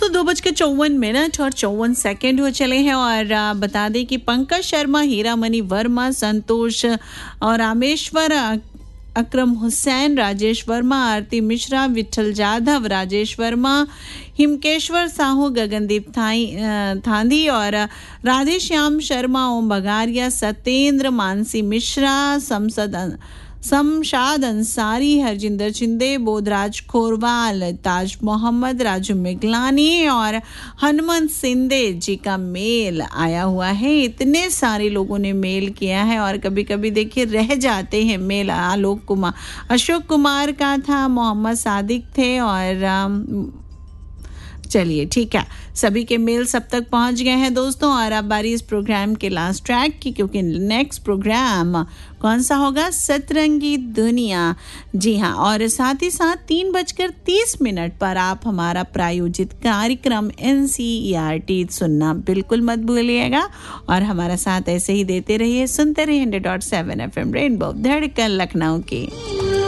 दोस्तों 2:54 और 54 हो चले हैं और बता दें कि पंकज शर्मा, हीरामणि वर्मा, संतोष और रामेश्वर, अकरम हुसैन, राजेश वर्मा, आरती मिश्रा, विठल जाधव, राजेश वर्मा, हिमकेश्वर साहू, गगनदीप थांदी और राधेश्याम शर्मा, ओम बगारिया, सत्येंद्र, मानसी मिश्रा, शमशाद अंसारी, हरजिंदर चिंदे, बोधराज खोरवाल, ताज मोहम्मद, राजू मिगलानी और हनुमंत सिंधे जी का मेल आया हुआ है। इतने सारे लोगों ने मेल किया है और कभी कभी देखिए रह जाते हैं मेल। अशोक कुमार का था, मोहम्मद सादिक थे और चलिए ठीक है, सभी के मेल सब तक पहुंच गए हैं दोस्तों। और अब बारी इस प्रोग्राम के लास्ट ट्रैक की, क्योंकि नेक्स्ट प्रोग्राम कौन सा होगा? सतरंगी दुनिया। जी हाँ, और साथ ही साथ 3:30 पर आप हमारा प्रायोजित कार्यक्रम NCERT सुनना बिल्कुल मत भूलिएगा और हमारा साथ ऐसे ही देते रहिए, सुनते रहिए 100.7 FM रेनबो धड़कन लखनऊ की।